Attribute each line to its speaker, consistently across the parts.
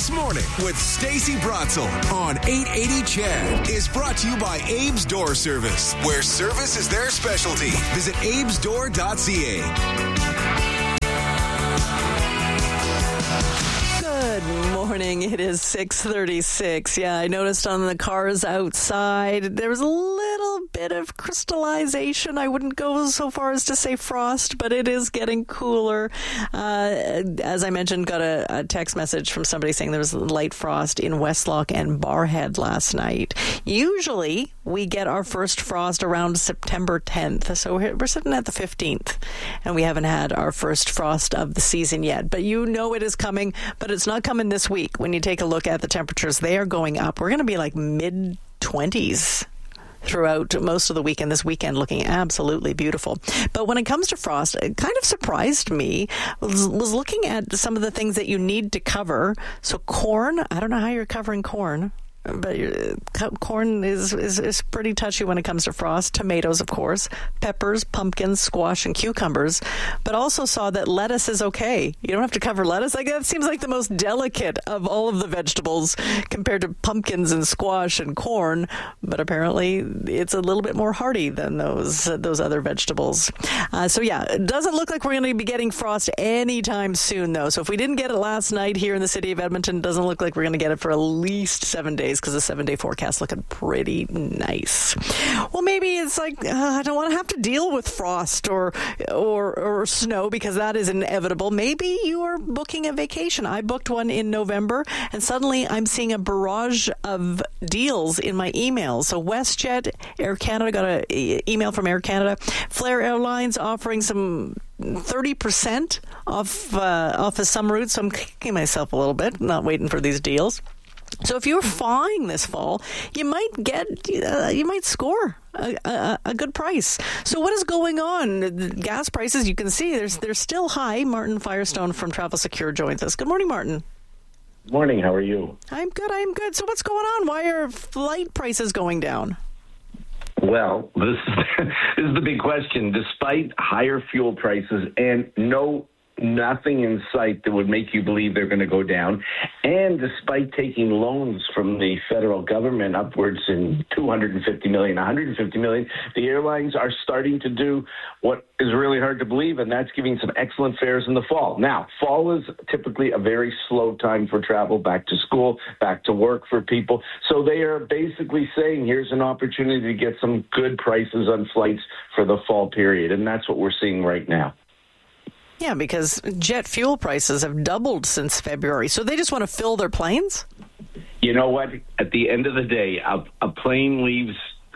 Speaker 1: This Morning with Stacey Bratzel on 880 CHED is brought to you by Abe's Door Service, where service is their specialty. Visit abesdoor.ca.
Speaker 2: Good morning. It is 6:36. Yeah, I noticed on the cars outside there was a little bit of crystallization. I wouldn't go so far as to say frost, but it is getting cooler. As I mentioned, got a text message from somebody saying there was light frost in Westlock and Barrhead last night. Usually we get our first frost around September 10th, so we're sitting at the 15th, and we haven't had our first frost of the season yet. But you know it is coming, but it's not coming this week. When you take a look at the temperatures, they are going up. We're going to be like mid-20s throughout most of the weekend. This weekend looking absolutely beautiful. But when it comes to frost, it kind of surprised me. Was looking at some of the things that you need to cover. So corn, I don't know how you're covering corn, but corn is pretty touchy when it comes to frost. Tomatoes, of course, peppers, pumpkins, squash, and cucumbers. But also saw that lettuce is okay. You don't have to cover lettuce. Like, that seems like the most delicate of all of the vegetables compared to pumpkins and squash and corn. But apparently, it's a little bit more hardy than those other vegetables. So yeah, it doesn't look like we're going to be getting frost anytime soon, though. So if we didn't get it last night here in the city of Edmonton, it doesn't look like we're going to get it for at least 7 days, because the 7-day forecast looking pretty nice. Well, maybe it's like, I don't want to have to deal with frost or snow, because that is inevitable. Maybe you are booking a vacation. I booked one in November, and suddenly I'm seeing a barrage of deals in my emails. So WestJet, Air Canada, got an email from Air Canada. Flair Airlines offering some 30% off of some routes. So I'm kicking myself a little bit, not waiting for these deals. So if you're flying this fall, you might score a good price. So what is going on? The gas prices, you can see they're still high. Martin Firestone from Travel Secure joins us. Good morning, Martin.
Speaker 3: Morning. How are you?
Speaker 2: I'm good. So what's going on? Why are flight prices going down?
Speaker 3: Well, this is the big question. Despite higher fuel prices and nothing in sight that would make you believe they're going to go down, and despite taking loans from the federal government upwards in $250 million, $150 million, the airlines are starting to do what is really hard to believe, and that's giving some excellent fares in the fall. Now, fall is typically a very slow time for travel, back to school, back to work for people. So they are basically saying, here's an opportunity to get some good prices on flights for the fall period, and that's what we're seeing right now.
Speaker 2: Yeah, because jet fuel prices have doubled since February. So they just want to fill their planes?
Speaker 3: You know what? At the end of the day, a plane leaves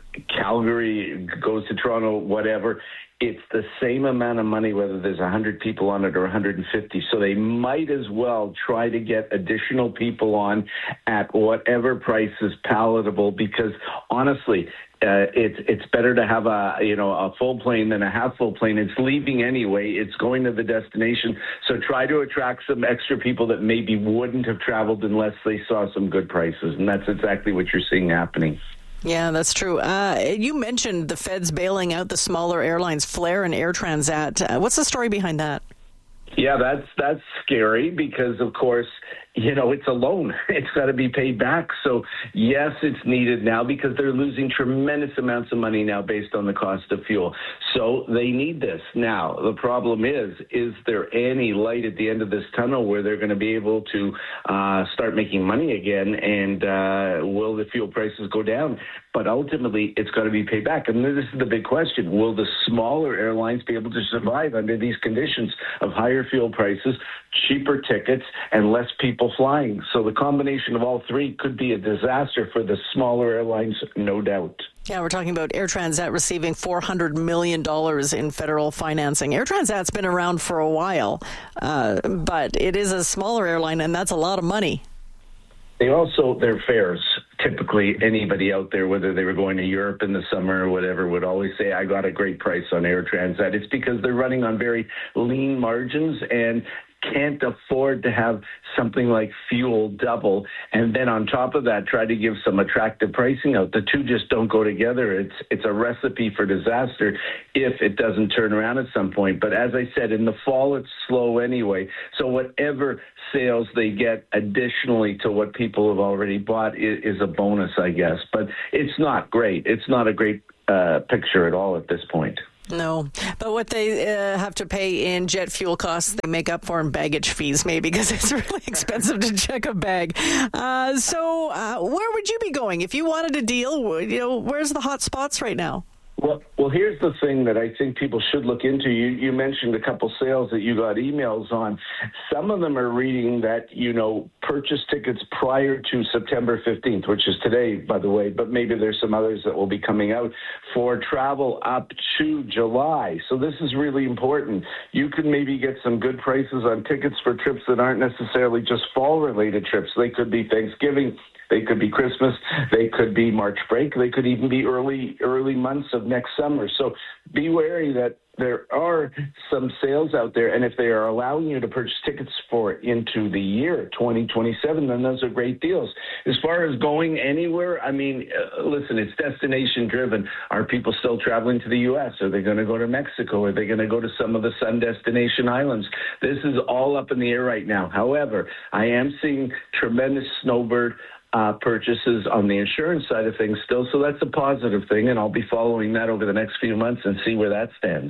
Speaker 3: Calgary, goes to Toronto, whatever. It's the same amount of money whether there's 100 people on it or 150. So they might as well try to get additional people on at whatever price is palatable, because honestly, it's better to have a full plane than a half full plane. It's leaving anyway. It's going to the destination. So try to attract some extra people that maybe wouldn't have traveled unless they saw some good prices. And that's exactly what you're seeing happening.
Speaker 2: Yeah, that's true. You mentioned the feds bailing out the smaller airlines, Flair and Air Transat. What's the story behind that?
Speaker 3: Yeah, that's scary because, of course, it's a loan. It's got to be paid back. So, yes, it's needed now because they're losing tremendous amounts of money now based on the cost of fuel. So they need this. Now, the problem is there any light at the end of this tunnel where they're going to be able to start making money again? And will the fuel prices go down? But ultimately, it's got to be paid back. And this is the big question. Will the smaller airlines be able to survive under these conditions of higher fuel prices, cheaper tickets, and less people flying? So the combination of all three could be a disaster for the smaller airlines, no doubt.
Speaker 2: Yeah, we're talking about Air Transat receiving $400 million in federal financing. Air Transat's been around for a while, but it is a smaller airline, and that's a lot of money.
Speaker 3: They also, their fares, typically anybody out there, whether they were going to Europe in the summer or whatever, would always say, I got a great price on Air Transat. It's because they're running on very lean margins, and can't afford to have something like fuel double, and then on top of that, try to give some attractive pricing out. The two just don't go together. It's a recipe for disaster if it doesn't turn around at some point. But as I said, in the fall, it's slow anyway. So whatever sales they get additionally to what people have already bought is a bonus, I guess. But it's not great. It's not a great picture at all at this point.
Speaker 2: No, but what they have to pay in jet fuel costs, they make up for in baggage fees, maybe, because it's really expensive to check a bag. So where would you be going if you wanted a deal? You know, where's the hot spots right now?
Speaker 3: Well, here's the thing that I think people should look into. You mentioned a couple sales that you got emails on. Some of them are reading that, purchase tickets prior to September 15th, which is today, by the way, but maybe there's some others that will be coming out for travel up to July. So this is really important. You can maybe get some good prices on tickets for trips that aren't necessarily just fall-related trips. They could be Thanksgiving. They could be Christmas, they could be March break, they could even be early months of next summer. So be wary that there are some sales out there, and if they are allowing you to purchase tickets for into the year 2027, then those are great deals. As far as going anywhere, I mean, listen, it's destination driven. Are people still traveling to the U.S.? Are they going to go to Mexico? Are they going to go to some of the sun destination islands? This is all up in the air right now. However, I am seeing tremendous snowbird purchases on the insurance side of things still. So that's a positive thing, and I'll be following that over the next few months and see where that stands.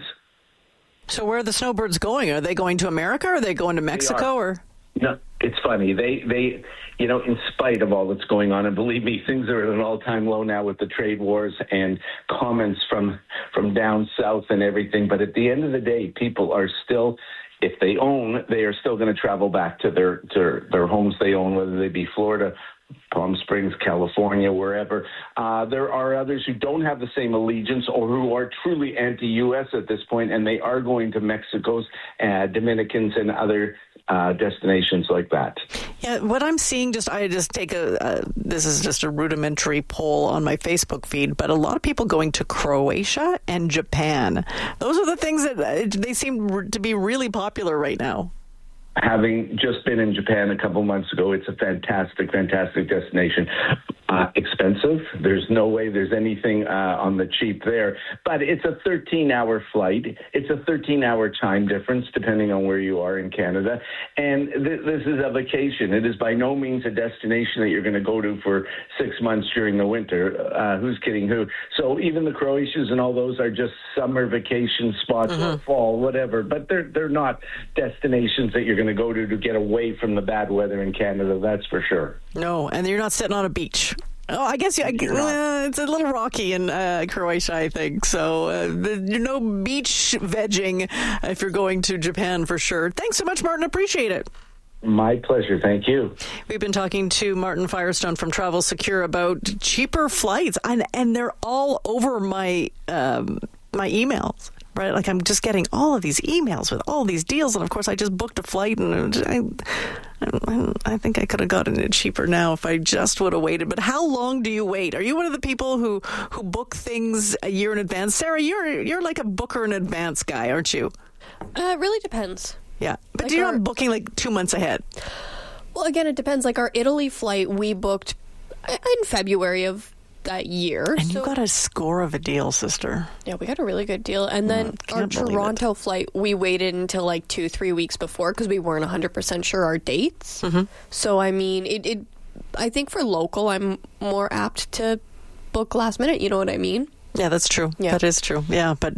Speaker 2: So where are the snowbirds going? Are they going to America? Or are they going to Mexico? Or
Speaker 3: no, it's funny. They in spite of all that's going on, and believe me, things are at an all-time low now with the trade wars and comments from down south and everything. But at the end of the day, people are still, if they own, they are still going to travel back to their homes they own, whether they be Florida, Palm Springs, California, wherever. There are others who don't have the same allegiance or who are truly anti-U.S. at this point, and they are going to Mexico's, Dominicans, and other destinations like that.
Speaker 2: Yeah, what I'm seeing, I just take this is just a rudimentary poll on my Facebook feed, but a lot of people going to Croatia and Japan. Those are the things that they seem to be really popular right now.
Speaker 3: Having just been in Japan a couple months ago, it's a fantastic, fantastic destination. Expensive. There's no way there's anything on the cheap there. But it's a 13-hour flight. It's a 13-hour time difference, depending on where you are in Canada. And this is a vacation. It is by no means a destination that you're going to go to for 6 months during the winter. Who's kidding who? So even the Croatians and all those are just summer vacation spots or fall, whatever. But they're not destinations that you're going to go to get away from the bad weather in Canada, that's for sure.
Speaker 2: No, and you're not sitting on a beach. Oh, I guess it's a little rocky in Croatia, I think. So no beach vegging if you're going to Japan for sure. Thanks so much, Martin. Appreciate it.
Speaker 3: My pleasure. Thank you.
Speaker 2: We've been talking to Martin Firestone from Travel Secure about cheaper flights, and they're all over my emails. Right, like I'm just getting all of these emails with all these deals, and of course I just booked a flight, and I think I could have gotten it cheaper now if I just would have waited. But how long do you wait? Are you one of the people who book things a year in advance? Sarah, you're like a booker in advance guy, aren't you?
Speaker 4: It really depends.
Speaker 2: Yeah, but you're not booking like 2 months ahead.
Speaker 4: Well, again, it depends. Like our Italy flight, we booked in February of that year.
Speaker 2: And you got a score of a deal, sister.
Speaker 4: Yeah, we got a really good deal. And then our Toronto flight, we waited until like 2-3 weeks before because we weren't 100% sure our dates. Mm-hmm. So, I mean, I think for local, I'm more apt to book last minute. You know what I mean?
Speaker 2: Yeah, that's true. Yeah. That is true. Yeah, but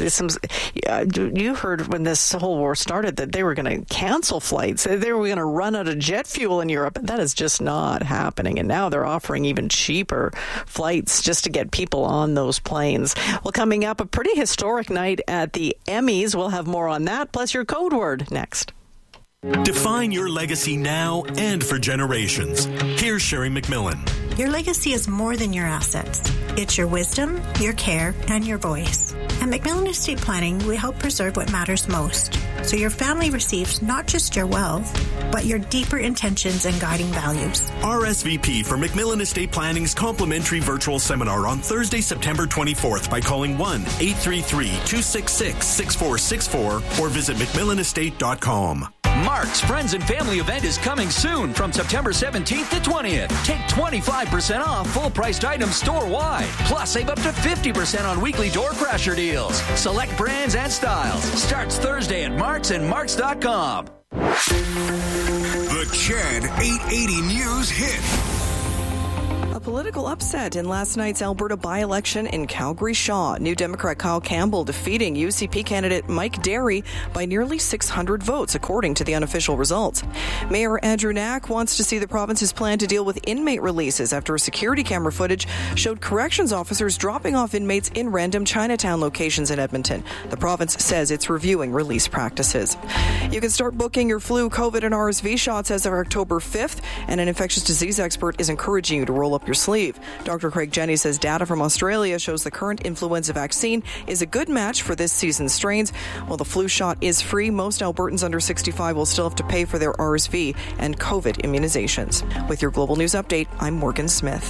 Speaker 2: you heard when this whole war started that they were going to cancel flights. They were going to run out of jet fuel in Europe. That is just not happening. And now they're offering even cheaper flights just to get people on those planes. Well, coming up, a pretty historic night at the Emmys. We'll have more on that, plus your code word next.
Speaker 5: Define your legacy now and for generations. Here's Sherry McMillan.
Speaker 6: Your legacy is more than your assets. It's your wisdom, your care, and your voice. At McMillan Estate Planning, we help preserve what matters most, so your family receives not just your wealth, but your deeper intentions and guiding values.
Speaker 5: RSVP for McMillan Estate Planning's complimentary virtual seminar on Thursday, September 24th by calling 1-833-266-6464 or visit McMillanestate.com.
Speaker 7: Mark's Friends and Family event is coming soon from September 17th to 20th. Take 25% off full-priced items store-wide. Plus, save up to 50% on weekly door crasher deals. Select brands and styles. Starts Thursday at Mark's and Marks.com.
Speaker 1: The Chad 880 News hit.
Speaker 2: A political upset in last night's Alberta by-election in Calgary-Shaw. New Democrat Kyle Campbell defeating UCP candidate Mike Derry by nearly 600 votes, according to the unofficial results. Mayor Andrew Knack wants to see the province's plan to deal with inmate releases after security camera footage showed corrections officers dropping off inmates in random Chinatown locations in Edmonton. The province says it's reviewing release practices. You can start booking your flu, COVID, and RSV shots as of October 5th, and an infectious disease expert is encouraging you to roll up your sleeve. Dr. Craig Jenny says data from Australia shows the current influenza vaccine is a good match for this season's strains. While the flu shot is free, most Albertans under 65 will still have to pay for their RSV and COVID immunizations. With your Global News Update, I'm Morgan Smith.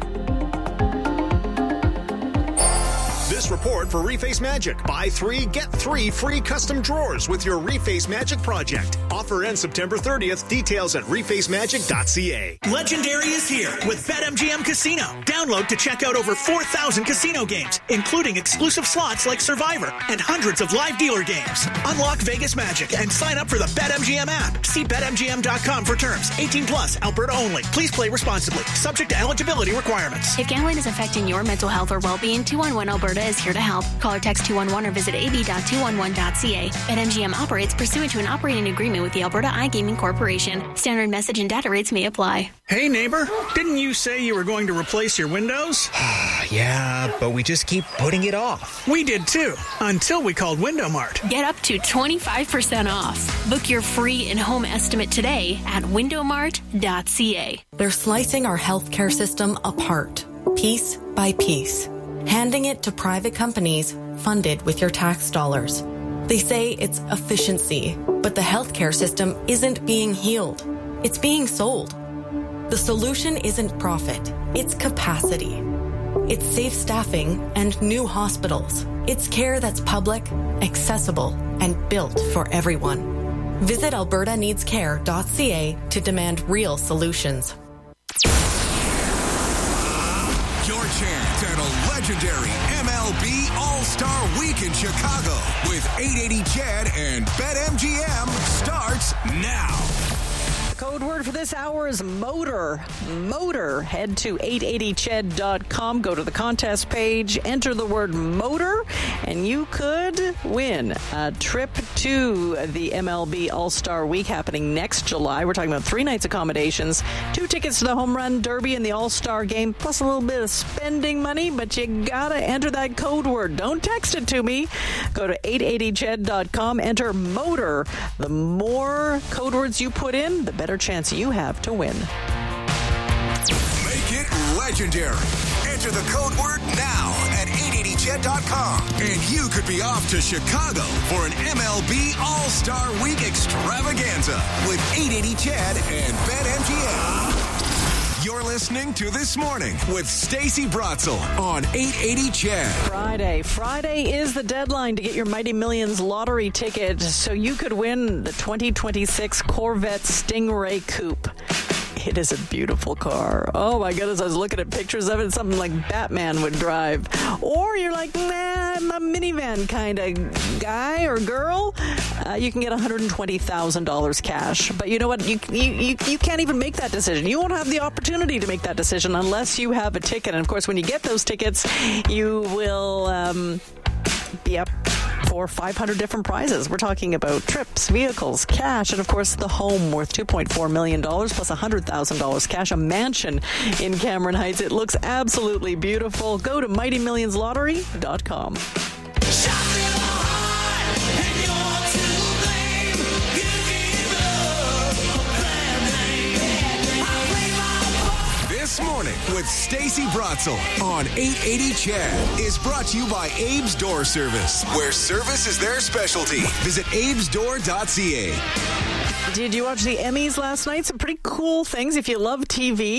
Speaker 8: This report for Reface Magic. Buy 3, get 3 free custom drawers with your Reface Magic project. Offer ends September 30th. Details at refacemagic.ca.
Speaker 9: Legendary is here with BetMGM Casino. Download to check out over 4,000 casino games, including exclusive slots like Survivor and hundreds of live dealer games. Unlock Vegas magic and sign up for the BetMGM app. See BetMGM.com for terms. 18 plus, Alberta only. Please play responsibly. Subject to eligibility requirements.
Speaker 10: If gambling is affecting your mental health or well-being, 211 Alberta is here to help. Call or text 211 or visit ab.211.ca. BetMGM operates pursuant to an operating agreement with the Alberta iGaming Corporation. Standard message and data rates may apply.
Speaker 9: Hey neighbor, didn't you say you were going to replace your windows?
Speaker 11: Yeah, but we just keep putting it off.
Speaker 9: We did too, until we called Window Mart.
Speaker 10: Get up to 25% off. Book your free in-home estimate today at windowmart.ca.
Speaker 12: They're slicing our healthcare system apart, piece by piece, handing it to private companies funded with your tax dollars. They say it's efficiency, but the healthcare system isn't being healed. It's being sold. The solution isn't profit, it's capacity. It's safe staffing and new hospitals. It's care that's public, accessible, and built for everyone. Visit albertaneedscare.ca to demand real solutions.
Speaker 1: Your chance at a legendary MLB All-Star Week in Chicago with 880 Chad and BetMGM starts now.
Speaker 2: Code word for this hour is motor. Motor. Head to 880ched.com. Go to the contest page. Enter the word motor, and you could win a trip to the MLB All-Star Week happening next July. We're talking about 3 nights accommodations, 2 tickets to the Home Run Derby and the All-Star Game, plus a little bit of spending money, but you gotta enter that code word. Don't text it to me. Go to 880ched.com. Enter motor. The more code words you put in, the better chance you have to win.
Speaker 1: Make it legendary. Enter the code word now at 880ched.com. And you could be off to Chicago for an MLB All-Star Week extravaganza with 880 Chad and BetMGM. You're listening to This Morning with Stacey Bratzel on 880 Chad.
Speaker 2: Friday is the deadline to get your Mighty Millions lottery ticket so you could win the 2026 Corvette Stingray Coupe. It is a beautiful car. Oh my goodness, I was looking at pictures of it. Something like Batman would drive. Or you're like, nah, I'm a minivan kind of guy or girl. You can get $120,000 cash. But you know what? You can't even make that decision. You won't have the opportunity to make that decision unless you have a ticket. And of course, when you get those tickets, you will be up for 500 different prizes. We're talking about trips, vehicles, cash, and of course the home worth $2.4 million plus $100,000 cash, a mansion in Cameron Heights. It looks absolutely beautiful. Go to MightyMillionsLottery.com.
Speaker 1: This Morning with Stacey Bratzel on 880 Chad is brought to you by Abe's Door Service, where service is their specialty. Visit abesdoor.ca.
Speaker 2: Did you watch the Emmys last night? Some pretty cool things. If you love TV,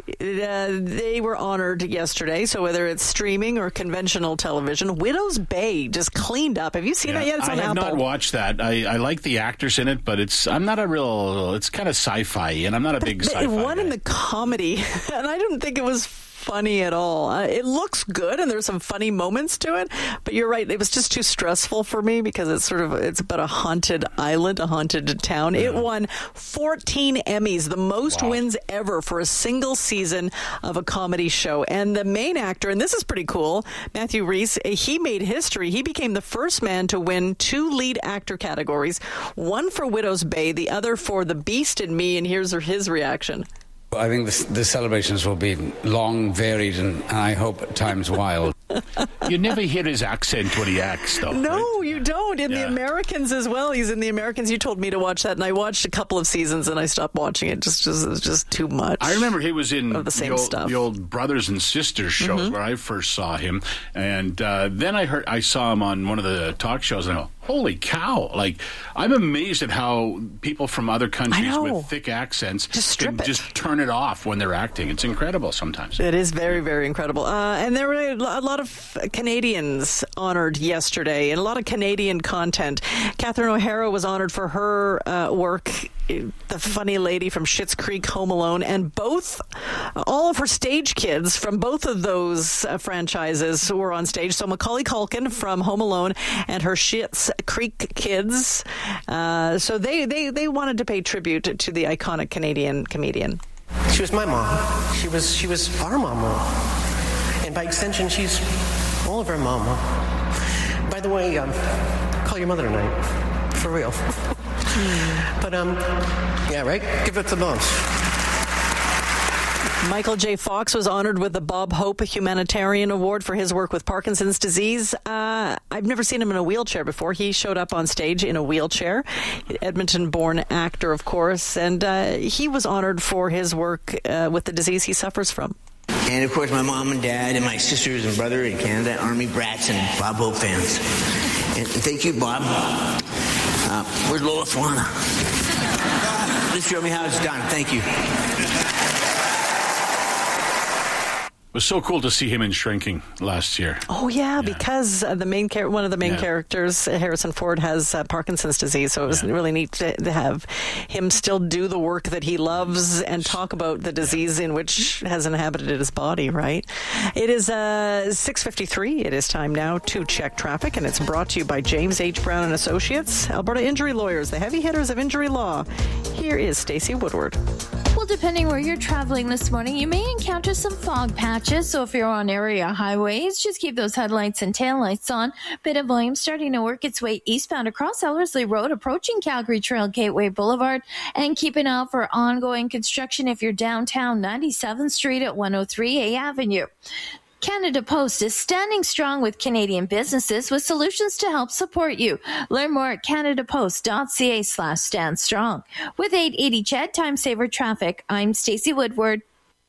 Speaker 2: They were honored yesterday, so whether it's streaming or conventional television, Widow's Bay just cleaned up. Have you seen that yet? It's on
Speaker 13: I have
Speaker 2: Apple.
Speaker 13: not watched that. I like the actors in it, but it's kind of sci-fi, and I'm not a big sci-fi
Speaker 2: It won
Speaker 13: guy.
Speaker 2: in the comedy, and I didn't think it was funny at all. It looks good, and there's some funny moments to it, but you're right, it was just too stressful for me because it's about a haunted island, a haunted town. It won 14 Emmys, the most wins ever for a single season of a comedy show. And the main actor, and this is pretty cool, Matthew Rhys, he made history. He became the first man to win 2 lead actor categories, one for Widow's Bay, the other for The Beast in Me, and here's his reaction.
Speaker 14: I think the celebrations will be long, varied, and I hope at times wild.
Speaker 13: You never hear his accent when he acts, though.
Speaker 2: No,
Speaker 13: right?
Speaker 2: you don't. In The Americans as well. He's in The Americans. You told me to watch that, and I watched a couple of seasons, and I stopped watching it. It was just too much.
Speaker 13: I remember he was in
Speaker 2: of the same stuff.
Speaker 13: The old Brothers and Sisters shows where I first saw him, and then I saw him on one of the talk shows, and I go, holy cow! Like, I'm amazed at how people from other countries with thick accents can just turn it off when they're acting. It's incredible sometimes.
Speaker 2: It is very, very incredible. And there were a lot of Canadians honored yesterday, and a lot of Canadian content. Catherine O'Hara was honored for her work, the funny lady from Schitt's Creek, Home Alone, and all of her stage kids from both of those franchises were on stage. So Macaulay Culkin from Home Alone and her Schitt's Creek kids. So they wanted to pay tribute to the iconic Canadian comedian.
Speaker 15: She was my mom. She was our mama. And by extension, she's all of our mama. By the way, call your mother tonight. For real. But, yeah, right? Give it the most.
Speaker 2: Michael J. Fox was honored with the Bob Hope Humanitarian Award for his work with Parkinson's disease. I've never seen him in a wheelchair before. He showed up on stage in a wheelchair. Edmonton-born actor, of course, and he was honored for his work with the disease he suffers from.
Speaker 16: And, of course, my mom and dad and my sisters and brother in Canada, Army brats and Bob Hope fans. And thank you, Bob. Where's Lola Swana? Just show me how it's done. Thank you.
Speaker 13: It was so cool to see him in Shrinking last year.
Speaker 2: Oh, yeah. Because one of the main characters, Harrison Ford, has Parkinson's disease, so it was really neat to have him still do the work that he loves and talk about the disease in which has inhabited his body, right? It is 6:53. It is time now to check traffic, and it's brought to you by James H. Brown & Associates, Alberta Injury Lawyers, the heavy hitters of injury law. Here is Stacey Woodward.
Speaker 17: Well, depending where you're traveling this morning, you may encounter some fog patches. So if you're on area highways, just keep those headlights and taillights on. Bit of volume starting to work its way eastbound across Ellerslie Road, approaching Calgary Trail Gateway Boulevard. And keep an eye out for ongoing construction if you're downtown 97th Street at 103A Avenue. Canada Post is standing strong with Canadian businesses with solutions to help support you. Learn more at canadapost.ca/standstrong. With 880 CHED Time Saver Traffic, I'm Stacey Woodward.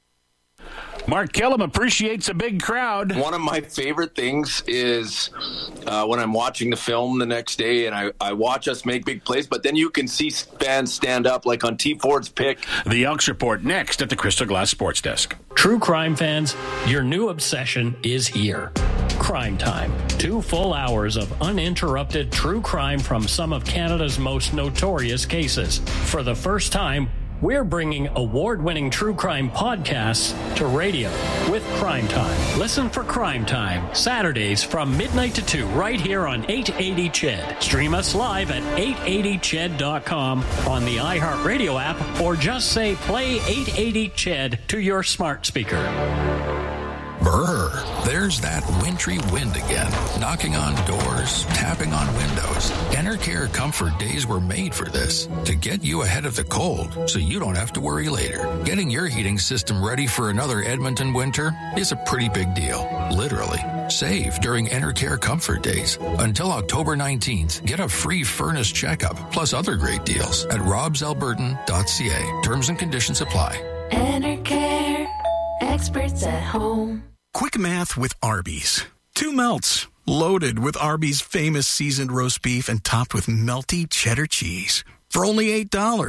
Speaker 13: Mark Kellum appreciates a big crowd.
Speaker 18: One of my favorite things is when I'm watching the film the next day and I watch us make big plays, but then you can see fans stand up like on T. Ford's pick.
Speaker 13: The Elks Report next at the Crystal Glass Sports Desk.
Speaker 19: True crime fans, your new obsession is here. Crime Time. 2 full hours of uninterrupted true crime from some of Canada's most notorious cases. For the first time, we're bringing award-winning true crime podcasts to radio with Crime Time. Listen for Crime Time, Saturdays from midnight to 2, right here on 880 CHED. Stream us live at 880ched.com on the iHeartRadio app, or just say play 880 CHED to your smart speaker.
Speaker 20: Brr, there's that wintry wind again, knocking on doors, tapping on windows. Enercare Comfort Days were made for this, to get you ahead of the cold so you don't have to worry later. Getting your heating system ready for another Edmonton winter is a pretty big deal, literally. Save during Enercare Comfort Days. Until October 19th, get a free furnace checkup, plus other great deals at robsalbertan.ca. Terms and conditions apply.
Speaker 21: Enercare, experts at home.
Speaker 22: Quick math with Arby's. 2 melts, loaded with Arby's famous seasoned roast beef and topped with melty cheddar cheese. For only $8.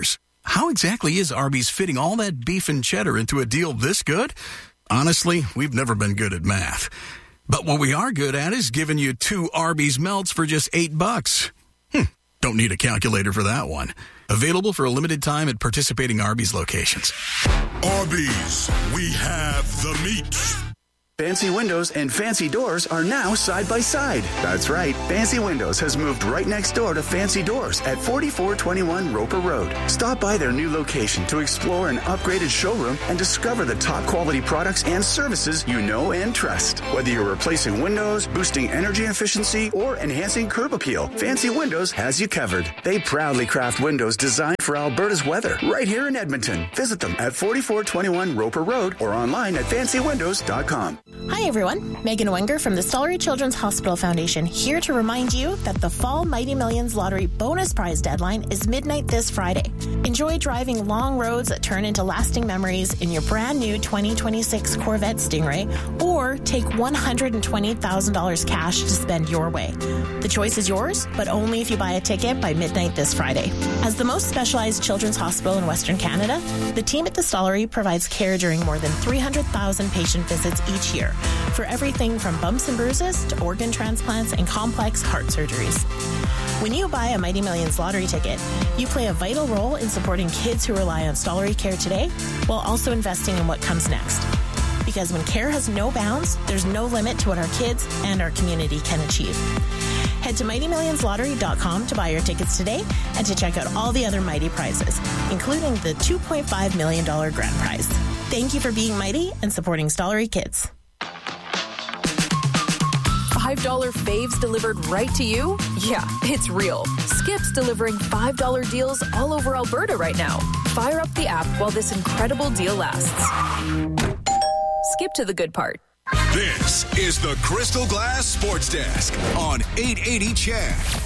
Speaker 22: how exactly is Arby's fitting all that beef and cheddar into a deal this good? Honestly, we've never been good at math. But what we are good at is giving you 2 Arby's melts for just $8. Don't need a calculator for that one. Available for a limited time at participating Arby's locations.
Speaker 3: Arby's, we have the meat.
Speaker 4: Fancy Windows and Fancy Doors are now side by side. That's right. Fancy Windows has moved right next door to Fancy Doors at 4421 Roper Road. Stop by their new location to explore an upgraded showroom and discover the top quality products and services you know and trust. Whether you're replacing windows, boosting energy efficiency, or enhancing curb appeal, Fancy Windows has you covered. They proudly craft windows designed for Alberta's weather right here in Edmonton. Visit them at 4421 Roper Road or online at fancywindows.com.
Speaker 23: Hi everyone, Megan Wenger from the Stollery Children's Hospital Foundation here to remind you that the Fall Mighty Millions Lottery bonus prize deadline is midnight this Friday. Enjoy driving long roads that turn into lasting memories in your brand new 2026 Corvette Stingray, or take $120,000 cash to spend your way. The choice is yours, but only if you buy a ticket by midnight this Friday. As the most specialized children's hospital in Western Canada, the team at the Stollery provides care during more than 300,000 patient visits each year, for everything from bumps and bruises to organ transplants and complex heart surgeries. When you buy a Mighty Millions lottery ticket, you play a vital role in supporting kids who rely on Stollery care today, while also investing in what comes next. Because when care has no bounds, there's no limit to what our kids and our community can achieve. Head to MightyMillionsLottery.com to buy your tickets today and to check out all the other Mighty prizes, including the $2.5 million grand prize. Thank you for being Mighty and supporting Stollery kids.
Speaker 24: $5 faves delivered right to you? Yeah, it's real. Skip's delivering $5 deals all over Alberta right now. Fire up the app while this incredible deal lasts. Skip to the good part.
Speaker 1: This is the Crystal Glass Sports Desk on 880 CHED.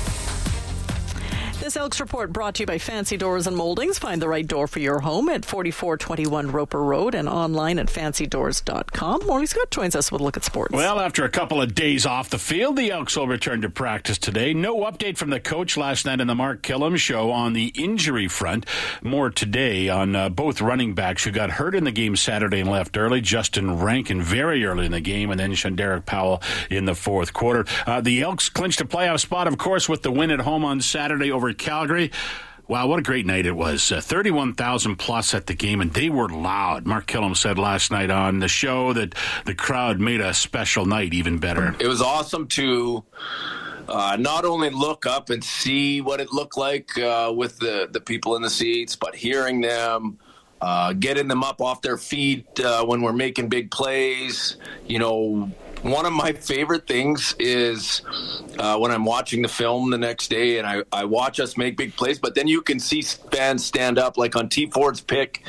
Speaker 2: This Elks Report brought to you by Fancy Doors and Moldings. Find the right door for your home at 4421 Roper Road and online at fancydoors.com. Morley Scott joins us with a look at sports.
Speaker 13: Well, after a couple of days off the field, the Elks will return to practice today. No update from the coach last night in the Mark Killam show on the injury front. More today on both running backs who got hurt in the game Saturday and left early. Justin Rankin very early in the game, and then Shanderick Powell in the fourth quarter. The Elks clinched a playoff spot, of course, with the win at home on Saturday over Calgary. Wow, what a great night it was. 31,000 plus at the game, and they were loud. Mark Killam said last night on the show that the crowd made a special night even better.
Speaker 18: It was awesome to not only look up and see what it looked like with the people in the seats, but hearing them, getting them up off their feet when we're making big plays. You know, one of my favorite things is when I'm watching the film the next day and I watch us make big plays, but then you can see fans stand up, like on T. Ford's pick,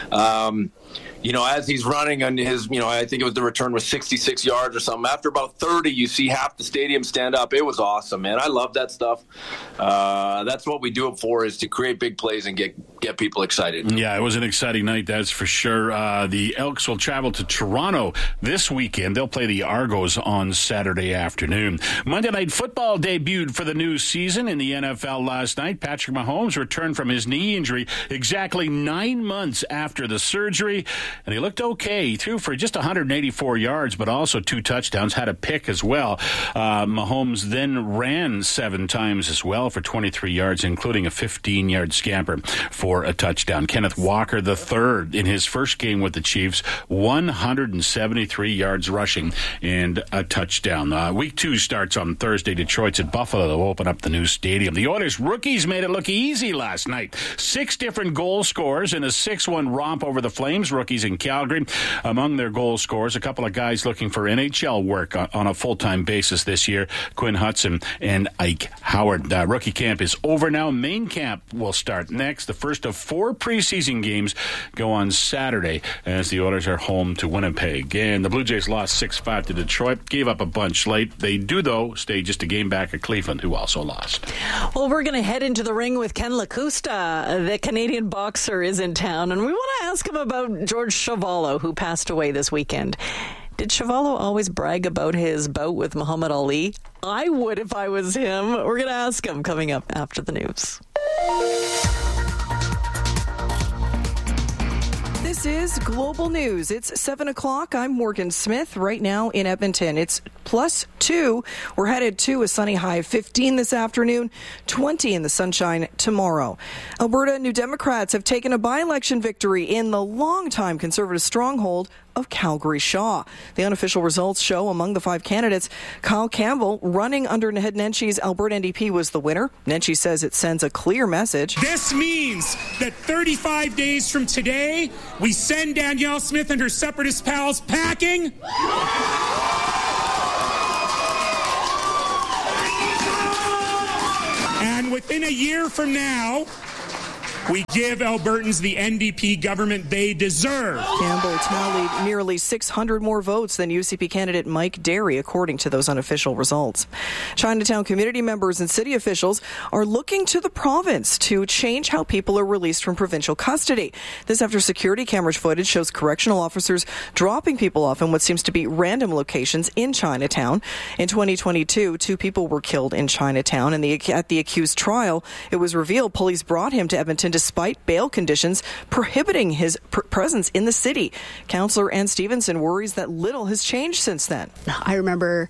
Speaker 18: you know, as he's running on his, you know, I think it was the return was 66 yards or something. After about 30, you see half the stadium stand up. It was awesome, man. I love that stuff. That's what we do it for, is to create big plays and get people excited.
Speaker 13: Yeah, it was an exciting night, that's for sure. The Elks will travel to Toronto this weekend. They'll play the Argos on Saturday afternoon. Monday Night Football debuted for the new season in the NFL last night. Patrick Mahomes returned from his knee injury exactly 9 months after the surgery, and he looked okay. He threw for just 184 yards, but also 2 touchdowns, had a pick as well. Mahomes then ran 7 times as well for 23 yards, including a 15-yard scamper for a touchdown. Kenneth Walker III, in his first game with the Chiefs, 173 yards rushing and a touchdown. Week 2 starts on Thursday. Detroit's at Buffalo. They'll open up the new stadium. The Oilers rookies made it look easy last night. 6 different goal scorers in a 6-1 romp over the Flames rookies in Calgary. Among their goal scorers, a couple of guys looking for NHL work on a full-time basis this year, Quinn Hudson and Ike Howard. Rookie camp is over now. Main camp will start next. The first of 4 preseason games go on Saturday as the Oilers are home to Winnipeg. And the Blue Jays lost 6-5 to Detroit, gave up a bunch late. They do, though, stay just a game back at Cleveland, who also lost.
Speaker 2: Well, we're going to head into the ring with Ken LaCusta. The Canadian boxer is in town, and we want to ask him about George Chuvalo, who passed away this weekend. Did Chuvalo always brag about his bout with Muhammad Ali? I would if I was him. We're going to ask him coming up after the news.
Speaker 5: This is Global News. It's 7 o'clock. I'm Morgan Smith right now in Edmonton. It's +2. We're headed to a sunny high of 15 this afternoon, 20 in the sunshine tomorrow. Alberta New Democrats have taken a by-election victory in the longtime Conservative stronghold of Calgary Shaw. The unofficial results show among the 5 candidates, Kyle Campbell, running under Ed Nenshie's Alberta NDP, was the winner. Nenshie says it sends a clear message.
Speaker 6: This means that 35 days from today, we send Danielle Smith and her separatist pals packing. And within a year from now, we give Albertans the NDP government they deserve.
Speaker 5: Campbell tallied nearly 600 more votes than UCP candidate Mike Derry, according to those unofficial results. Chinatown community members and city officials are looking to the province to change how people are released from provincial custody. This after security camera footage shows correctional officers dropping people off in what seems to be random locations in Chinatown. In 2022, 2 people were killed in Chinatown, and at the accused trial, it was revealed police brought him to Edmonton despite bail conditions prohibiting his presence in the city. Councillor Ann Stevenson worries that little has changed since then.
Speaker 7: I remember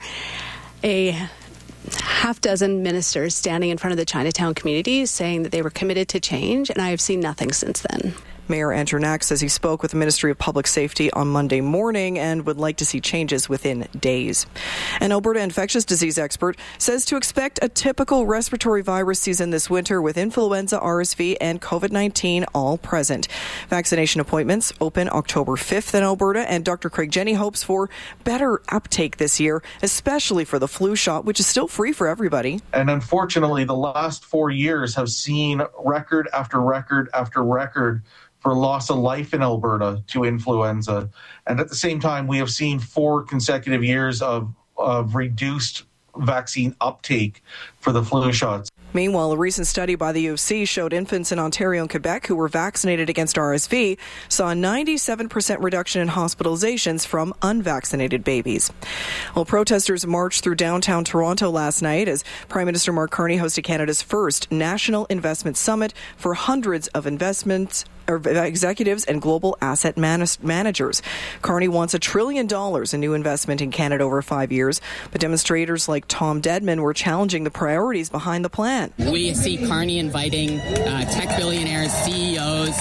Speaker 7: a half dozen ministers standing in front of the Chinatown community saying that they were committed to change, and I have seen nothing since then.
Speaker 5: Mayor Andrew Knack says he spoke with the Ministry of Public Safety on Monday morning and would like to see changes within days. An Alberta infectious disease expert says to expect a typical respiratory virus season this winter with influenza, RSV, and COVID-19 all present. Vaccination appointments open October 5th in Alberta, and Dr. Craig Jenny hopes for better uptake this year, especially for the flu shot, which is still free for everybody.
Speaker 8: And unfortunately, the last 4 years have seen record after record after record for loss of life in Alberta to influenza. And at the same time, we have seen 4 consecutive years of reduced vaccine uptake for the flu shots.
Speaker 5: Meanwhile, a recent study by the U of C showed infants in Ontario and Quebec who were vaccinated against RSV saw a 97% reduction in hospitalizations from unvaccinated babies. Well, protesters marched through downtown Toronto last night as Prime Minister Mark Carney hosted Canada's first National Investment Summit for hundreds of executives and global asset managers. Carney wants $1 trillion in new investment in Canada over 5 years, but demonstrators like Tom Dedman were challenging the priorities behind the plan.
Speaker 25: We see Carney inviting tech billionaires, CEOs,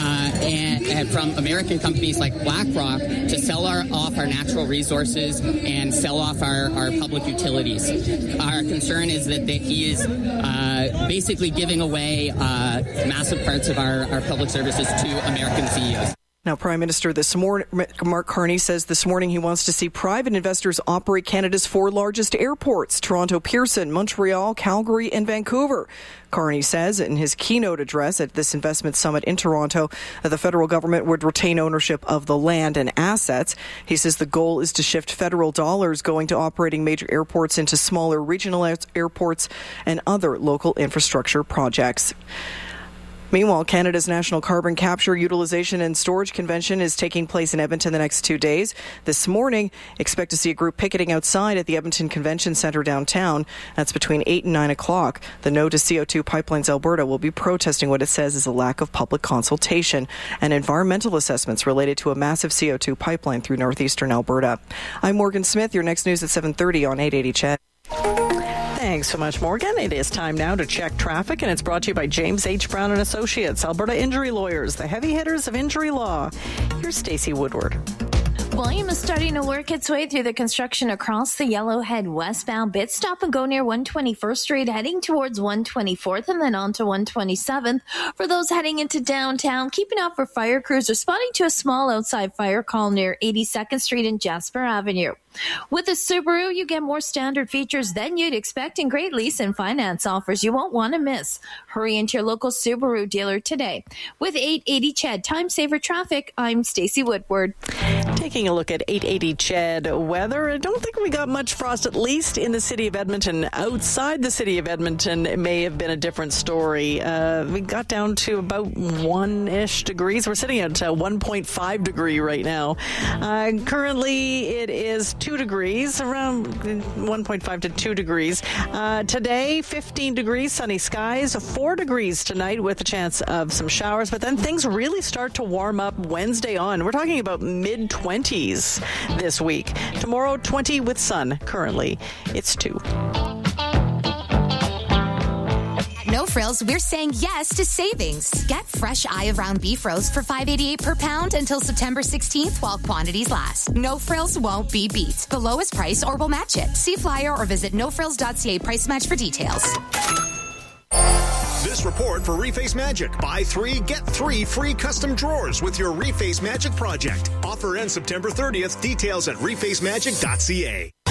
Speaker 25: and from American companies like BlackRock to sell off our natural resources and sell off our public utilities. Our concern is that he is basically giving away massive parts of our public services to American CEOs.
Speaker 5: Now, Prime Minister this morning, Mark Carney says this morning he wants to see private investors operate Canada's 4 largest airports, Toronto, Pearson, Montreal, Calgary, and Vancouver. Carney says in his keynote address at this investment summit in Toronto that the federal government would retain ownership of the land and assets. He says the goal is to shift federal dollars going to operating major airports into smaller regional airports and other local infrastructure projects. Meanwhile, Canada's National Carbon Capture, Utilization and Storage Convention is taking place in Edmonton the next 2 days. This morning, expect to see a group picketing outside at the Edmonton Convention Centre downtown. That's between 8 and 9 o'clock. The No to CO2 Pipelines Alberta will be protesting what it says is a lack of public consultation and environmental assessments related to a massive CO2 pipeline through northeastern Alberta. I'm Morgan Smith. Your next news at 7:30 on 880 CHED.
Speaker 2: Thanks so much, Morgan. It is time now to check traffic, and it's brought to you by James H. Brown and Associates, Alberta Injury Lawyers, the heavy hitters of injury law. Here's Stacey Woodward.
Speaker 17: Volume is starting to work its way through the construction across the Yellowhead westbound bit. Stop and go near 121st Street, heading towards 124th and then on to 127th. For those heading into downtown, keeping out for fire crews responding to a small outside fire call near 82nd Street and Jasper Avenue. With a Subaru, you get more standard features than you'd expect and great lease and finance offers you won't want to miss. Hurry into your local Subaru dealer today. With 880 CHED Time Saver Traffic, I'm Stacey Woodward.
Speaker 2: Taking a look at 880 CHED weather, I don't think we got much frost, at least in the city of Edmonton. Outside the city of Edmonton, it may have been a different story. We got down to about 1-ish degrees. We're sitting at 1.5 degree right now. Currently, it is 2 degrees, around 1.5 to 2 degrees. Today, 15 degrees, sunny skies, 4 degrees tonight with a chance of some showers, but then things really start to warm up Wednesday on. We're talking about mid-20s this week. Tomorrow, 20 with sun. Currently, it's 2.
Speaker 9: No Frills, we're saying yes to savings. Get fresh eye of round beef roast for $5.88 per pound until September 16th while quantities last. No Frills won't be beat. The lowest price or we'll match it. See flyer or visit nofrills.ca price match for details.
Speaker 10: This report for Reface Magic. Buy 3, get 3 free custom drawers with your Reface Magic project. Offer ends September 30th. Details at refacemagic.ca.